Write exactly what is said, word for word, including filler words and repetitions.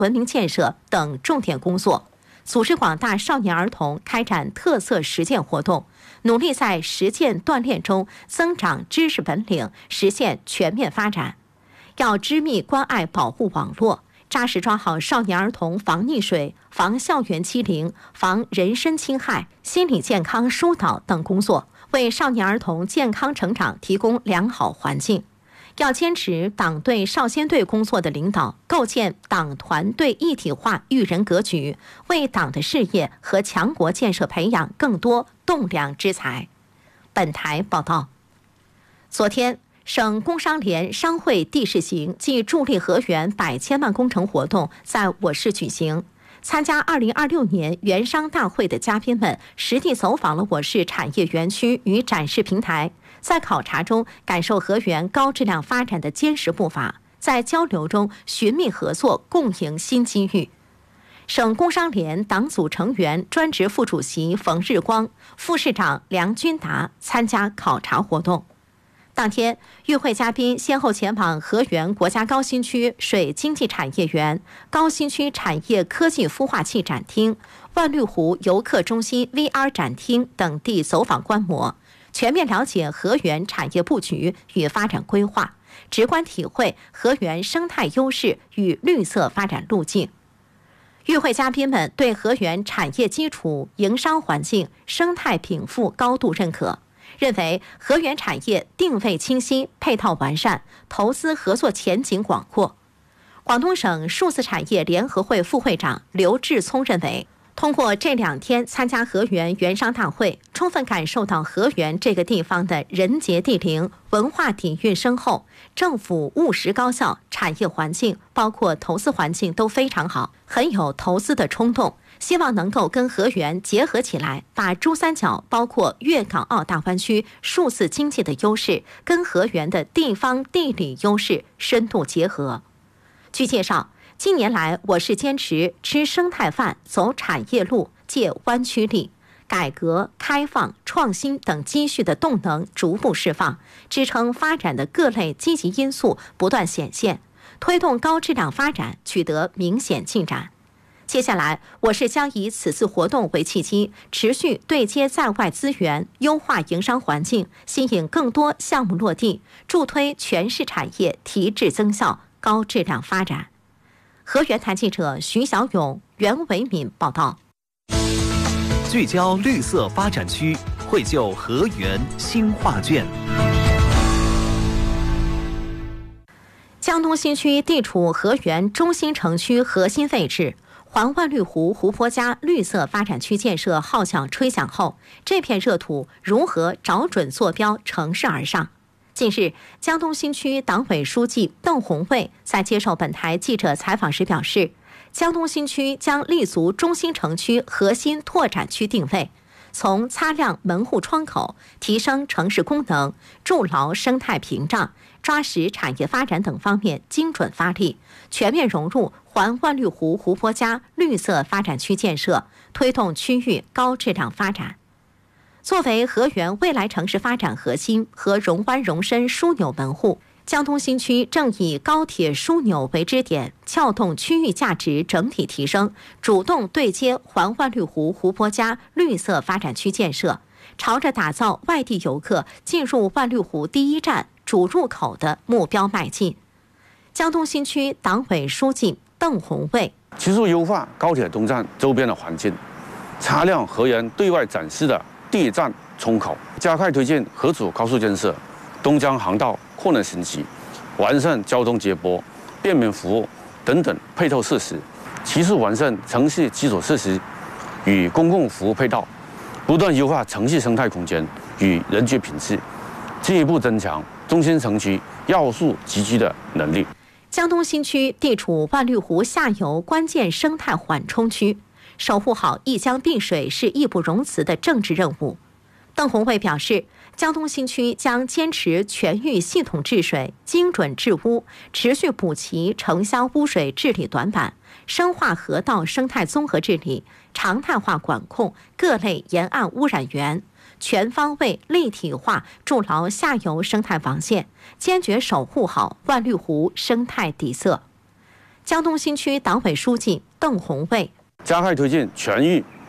文明建设等重点工作，组织广大少年儿童开展特色实践活动，努力在实践锻炼中增长知识本领，实现全面发展。要织密关爱保护网络，扎实抓好少年儿童防溺水、防校园欺凌、防人身侵害、心理健康疏导等工作，为少年儿童健康成长提供良好环境。要坚持党对少先队工作的领导，构建党团队一体化育人格局，为党的事业和强国建设培养更多栋梁之才。本台报道。昨天，省工商联商会地市行暨助力河源百千万工程活动在我市举行。参加二零二六年园商大会的嘉宾们实地走访了我市产业园区与展示平台，在考察中感受河源高质量发展的坚实步伐，在交流中寻觅合作，共赢新机遇。省工商联党组成员、专职副主席冯日光、副市长梁军达参加考察活动。当天，与会嘉宾先后前往河源国家高新区水经济产业园、高新区产业科技孵化器展厅、万绿湖游客中心 V R 展厅等地走访观摩，全面了解河源产业布局与发展规划，直观体会河源生态优势与绿色发展路径。与会嘉宾们对河源产业基础、营商环境、生态禀赋高度认可，认为河源产业定位清晰、配套完善，投资合作前景广阔。广东省数字产业联合会副会长刘志聪认为，通过这两天参加河源园商大会，充分感受到河源这个地方的人杰地灵、文化底蕴深厚，政府务实高效，产业环境包括投资环境都非常好，很有投资的冲动。希望能够跟河源结合起来，把珠三角包括粤港澳大湾区数字经济的优势跟河源的地方地理优势深度结合。据介绍，近年来我市坚持吃生态饭、走产业路、借湾区力，改革开放、创新等积蓄的动能逐步释放，支撑发展的各类积极因素不断显现，推动高质量发展取得明显进展。接下来，我市将以此次活动为契机，持续对接在外资源，优化营商环境，吸引更多项目落地，助推全市产业提质增效、高质量发展。河源台记者徐小勇、袁维敏报道。 聚焦绿色发展区，绘就河源新画卷。 江东新区地处河源中心城区核心位置，环万绿湖湖泊加绿色发展区建设号角吹响后，这片热土如何找准坐标，乘势而上？近日，江东新区党委书记邓宏卫在接受本台记者采访时表示，江东新区将立足中心城区核心拓展区定位，从擦亮门户窗口、提升城市功能、筑牢生态屏障、抓实产业发展等方面精准发力，全面融入环万绿湖湖泊加绿色发展区建设，推动区域高质量发展。作为河源未来城市发展核心和融湾融深枢纽门户，江东新区正以高铁枢纽为支点，撬动区域价值整体提升，主动对接环万绿湖湖泊加绿色发展区建设，朝着打造外地游客进入万绿湖第一站主入口的目标迈进。江东新区党委书记邓宏卫持续优化高铁东站周边的环境，擦亮河源对外展示的第一站窗口，加快推进河楚高速建设、东江航道扩能升级，完善交通接驳、便民服务等等配套设施，持续完善城市基础设施与公共服务配套，不断优化城市生态空间与人居品质，进一步增强中心城区要素集聚的能力。 江东新区地处万绿湖下游关键生态缓冲区，守护好一江碧水是义不容辞的政治任务。邓宏卫表示，江东新区将坚持全域系统治水、精准治污，持续补齐城乡污水治理短板，深化河道生态综合治理，常态化管控各类沿岸污染源，全方位立体化筑牢下游生态防线，坚决守护好万绿湖生态底色。 江东新区党委书记邓红卫。 加快推进全域